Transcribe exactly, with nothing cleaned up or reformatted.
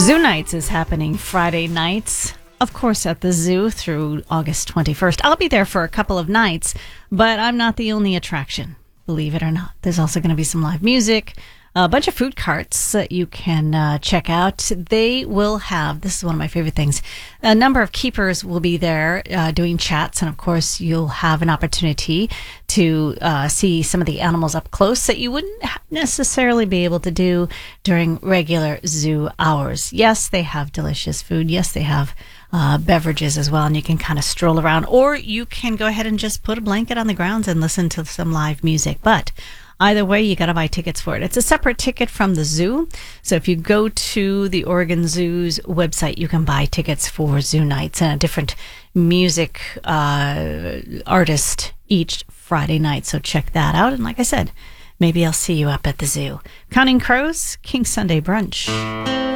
Zoo Nights is happening Friday nights, of course, at the zoo through August twenty-first. I'll be there for a couple of nights, but I'm not the only attraction, believe it or not. There's also going to be some live music, a bunch of food carts that you can uh, check out. They will have, this is one of my favorite things, a number of keepers will be there uh, doing chats, and of course you'll have an opportunity to uh, see some of the animals up close that you wouldn't necessarily be able to do during regular zoo hours. Yes, they have delicious food. Yes, they have uh, beverages as well, and you can kind of stroll around, or you can go ahead and just put a blanket on the grounds and listen to some live music. But either way, you got to buy tickets for it. It's a separate ticket from the zoo. So if you go to the Oregon Zoo's website, you can buy tickets for Zoo Nights and a different music uh, artist each Friday night. So check that out. And like I said, maybe I'll see you up at the zoo. Counting Crows, King Sunday Brunch.